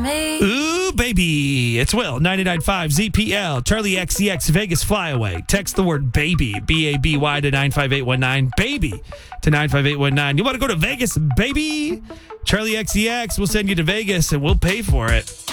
Ooh, baby. It's Will, 99.5 ZPL, Charlie XCX Vegas Flyaway. Text the word baby, B-A-B-Y, to 95819. Baby to 95819. You want to go to Vegas, baby? Charlie XCX will send you to Vegas and we'll pay for it.